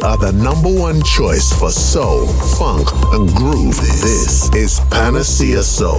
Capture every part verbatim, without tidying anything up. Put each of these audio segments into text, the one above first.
are the number one choice for soul, funk, and groove. This is Panacea Soul.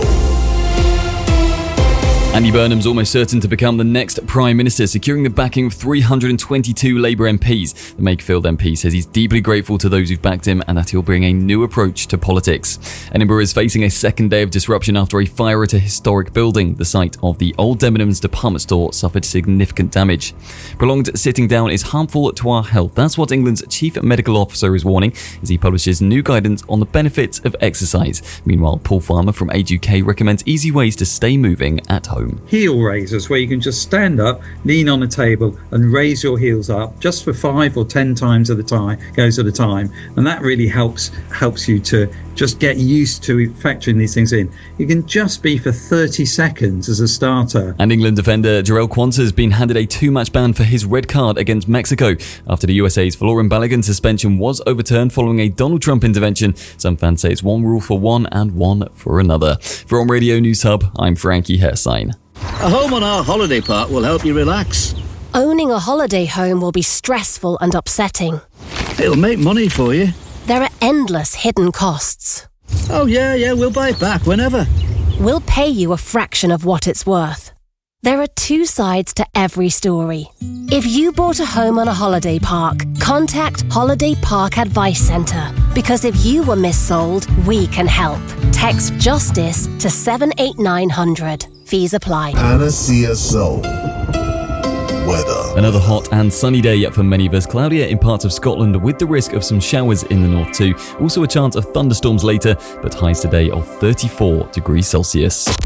Andy Burnham's almost certain to become the next Prime Minister, securing the backing of three hundred twenty-two Labour M Ps. The Makefield M P says he's deeply grateful to those who've backed him and that he'll bring a new approach to politics. Edinburgh is facing a second day of disruption after a fire at a historic building. The site of the old Debenhams department store suffered significant damage. Prolonged sitting down is harmful to our health. That's what England's Chief Medical Officer is warning as he publishes new guidance on the benefits of exercise. Meanwhile, Paul Farmer from Age U K recommends easy ways to stay moving at home. Heel raisers, where you can just stand up, lean on a table and raise your heels up just for five or ten times at a time, goes at a time. And that really helps helps you to just get used to factoring these things in. You can just be for thirty seconds as a starter. And England defender Jarell Quansah has been handed a two-match ban for his red card against Mexico after the U S A's Folarin Balogun suspension was overturned following a Donald Trump intervention. Some fans say it's one rule for one and one for another. For On Radio News Hub, I'm Frankie Hersign. A home on our holiday park will help you relax. Owning a holiday home will be stressful and upsetting. It'll make money for you. There are endless hidden costs. Oh yeah, yeah, we'll buy it back whenever. We'll pay you a fraction of what it's worth. There are two sides to every story. If you bought a home on a holiday park, contact Holiday Park Advice Centre. Because if you were missold, we can help. Text JUSTICE to seven eight nine hundred. Fees apply. Panacea Soul. Weather. Another hot and sunny day for many of us. Cloudier in parts of Scotland with the risk of some showers in the north too. Also a chance of thunderstorms later, but highs today of thirty-four degrees Celsius.